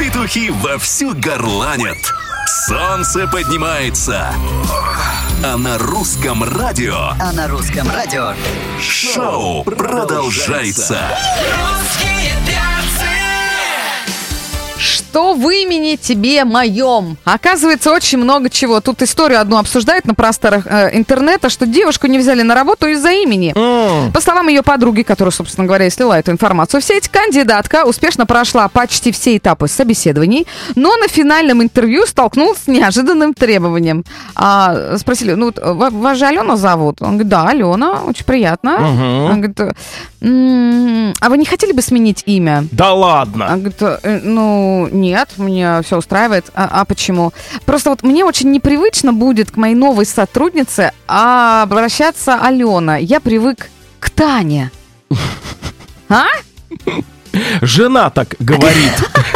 Петухи вовсю горланят. Солнце поднимается. А на русском радио шоу продолжается. Русские перцы. Что в имени тебе моем? Оказывается, очень много чего. Тут историю одну обсуждают на просторах интернета, что девушку не взяли на работу из-за имени. По словам ее подруги, которая, собственно говоря, и слила эту информацию в сеть, кандидатка успешно прошла почти все этапы собеседований, но на финальном интервью столкнулась с неожиданным требованием. Спросили, вас же Алена зовут? Он говорит, да, Алена, очень приятно. Он говорит, а вы не хотели бы сменить имя? Да ладно. Он говорит, нет, мне все устраивает. А почему? Просто вот мне очень непривычно будет к моей новой сотруднице обращаться Алена. Я привык к Тане. А? Жена так говорит.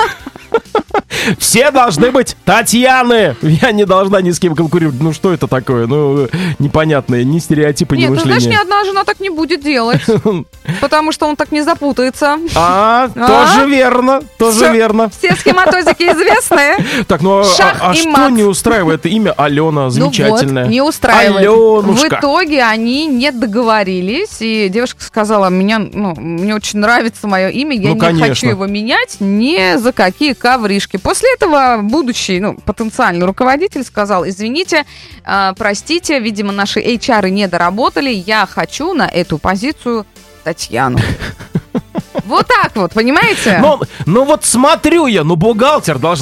Все должны быть Татьяны. Я не должна ни с кем конкурировать. Ну что это такое? Ну, непонятные, ни стереотипы, ни Нет, мышления. знаешь, ни одна жена так не будет делать. Потому что он так не запутается. Тоже верно, тоже верно. Все схематозики известны. Так, Шах а и что мат. не устраивает имя Алена? Замечательное. Ну вот, не устраивает. Аленушка. В итоге они не договорились, и девушка сказала, мне очень нравится мое имя, я не конечно. хочу его менять ни за какие ковришки. После этого будущий, потенциальный руководитель сказал, извините, простите, видимо, наши HR не доработали, я хочу на эту позицию Татьяну. Вот так вот, понимаете? Ну вот смотрю я, бухгалтер должна